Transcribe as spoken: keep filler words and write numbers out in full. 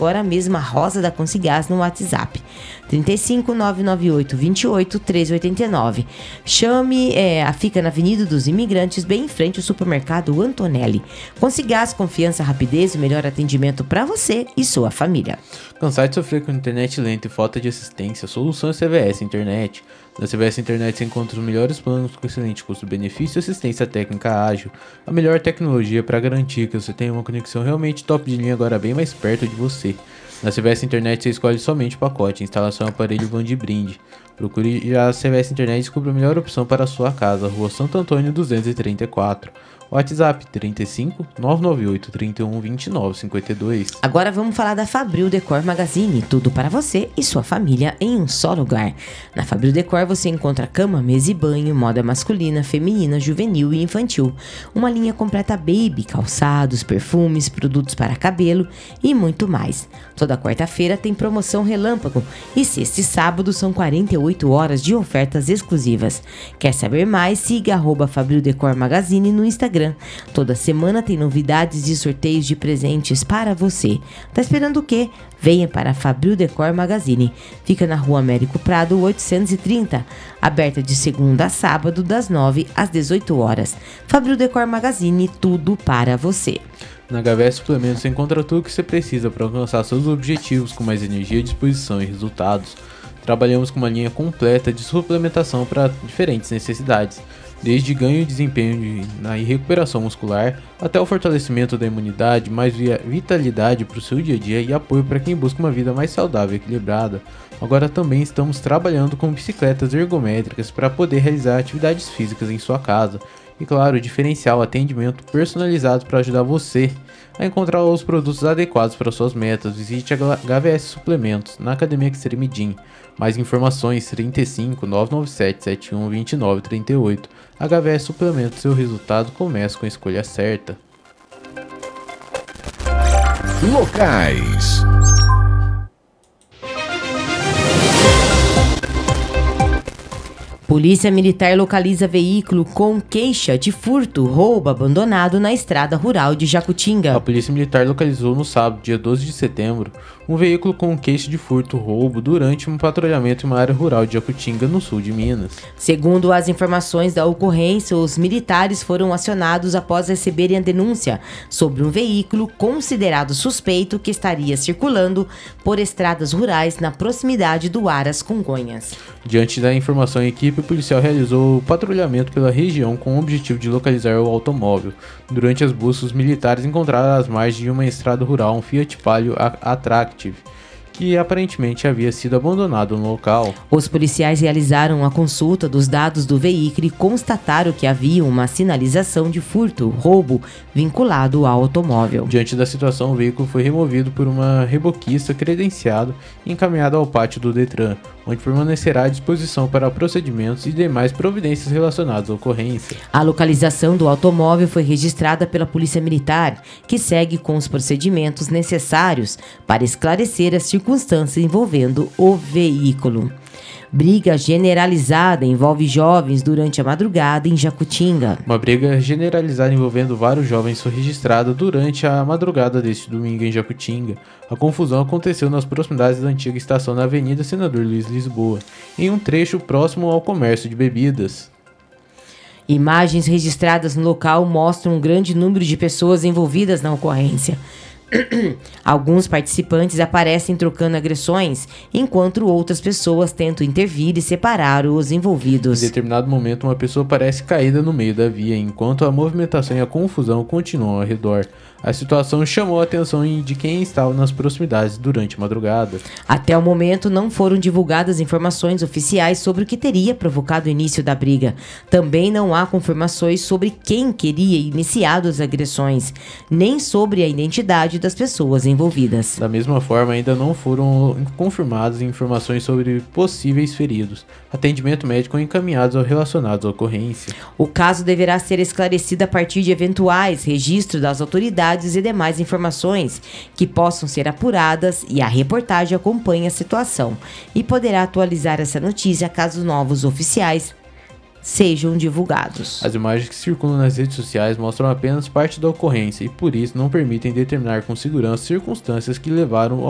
agora mesmo a Rosa da Consigás no WhatsApp. trinta e cinco, nove nove oito, vinte e oito, treze oitenta e nove. Chame, é, fica na Avenida dos Imigrantes, bem em frente ao supermercado Antonelli. Consigás, confiança, rapidez e o melhor atendimento para você e sua família. Cansado de sofrer com internet lenta e falta de assistência? Solução é C V S Internet. Na C V S Internet você encontra os melhores planos com excelente custo-benefício e assistência técnica ágil. A melhor tecnologia para garantir que você tenha uma conexão realmente top de linha agora bem mais perto de você. Na C V S Internet você escolhe somente o pacote, instalação aparelho van de brinde. Procure já a C V S Internet e descubra a melhor opção para a sua casa, Rua Santo Antônio duzentos e trinta e quatro. WhatsApp trinta e cinco, nove nove oito, trinta e um, vinte e nove, cinquenta e dois. Agora vamos falar da Fabril Decor Magazine, tudo para você e sua família em um só lugar. Na Fabril Decor você encontra cama, mesa e banho, moda masculina, feminina, juvenil e infantil. Uma linha completa baby, calçados, perfumes, produtos para cabelo e muito mais. Toda quarta-feira tem promoção relâmpago e sexta e sábado são quarenta e oito horas de ofertas exclusivas. Quer saber mais? Siga arroba Fabril Decor Magazine no Instagram. Toda semana tem novidades e sorteios de presentes para você. Tá esperando o quê? Venha para a Fabril Decor Magazine. Fica na Rua Américo Prado oitocentos e trinta, aberta de segunda a sábado das nove às dezoito horas. Fabril Decor Magazine, tudo para você. Na H V S Suplementos você encontra tudo o que você precisa para alcançar seus objetivos com mais energia, disposição e resultados. Trabalhamos com uma linha completa de suplementação para diferentes necessidades, desde ganho de desempenho na recuperação muscular até o fortalecimento da imunidade, mais vitalidade para o seu dia a dia e apoio para quem busca uma vida mais saudável e equilibrada. Agora também estamos trabalhando com bicicletas ergométricas para poder realizar atividades físicas em sua casa. E claro, diferencial atendimento personalizado para ajudar você a encontrar os produtos adequados para suas metas. Visite a H V S Suplementos na Academia Extreme Gym. Mais informações trinta e cinco, nove nove sete, sete um, vinte e nove, trinta e oito. H V S Suplementos, seu resultado começa com a escolha certa. Locais. Polícia Militar localiza veículo com queixa de furto, roubo abandonado na estrada rural de Jacutinga. A Polícia Militar localizou no sábado, dia doze de setembro, um veículo com queixa de furto, roubo durante um patrulhamento em uma área rural de Jacutinga, no sul de Minas. Segundo as informações da ocorrência, os militares foram acionados após receberem a denúncia sobre um veículo considerado suspeito que estaria circulando por estradas rurais na proximidade do Aras Congonhas. Diante da informação, a equipe policial realizou o patrulhamento pela região com o objetivo de localizar o automóvel. Durante as buscas, os militares encontraram às margens de uma estrada rural um Fiat Palio Attractive, que aparentemente havia sido abandonado no local. Os policiais realizaram a consulta dos dados do veículo e constataram que havia uma sinalização de furto, roubo, vinculado ao automóvel. Diante da situação, o veículo foi removido por uma reboquista credenciado e encaminhado ao pátio do Detran, onde permanecerá à disposição para procedimentos e demais providências relacionadas à ocorrência. A localização do automóvel foi registrada pela Polícia Militar, que segue com os procedimentos necessários para esclarecer as circunstâncias envolvendo o veículo. Briga generalizada envolve jovens durante a madrugada em Jacutinga. Uma briga generalizada envolvendo vários jovens foi registrada durante a madrugada deste domingo em Jacutinga. A confusão aconteceu nas proximidades da antiga estação na Avenida Senador Luiz Lisboa, em um trecho próximo ao comércio de bebidas. Imagens registradas no local mostram um grande número de pessoas envolvidas na ocorrência. Alguns participantes aparecem trocando agressões, enquanto outras pessoas tentam intervir e separar os envolvidos. Em determinado momento, uma pessoa parece caída no meio da via, enquanto a movimentação e a confusão continuam ao redor. A situação chamou a atenção de quem estava nas proximidades durante a madrugada. Até o momento, não foram divulgadas informações oficiais sobre o que teria provocado o início da briga. Também não há confirmações sobre quem teria iniciado as agressões, nem sobre a identidade das pessoas envolvidas. Da mesma forma, ainda não foram confirmadas informações sobre possíveis feridos. Atendimento médico encaminhados ou relacionados à ocorrência. O caso deverá ser esclarecido a partir de eventuais registros das autoridades e demais informações que possam ser apuradas, e a reportagem acompanha a situação e poderá atualizar essa notícia caso novos oficiais sejam divulgados. As imagens que circulam nas redes sociais mostram apenas parte da ocorrência e por isso não permitem determinar com segurança circunstâncias que levaram ao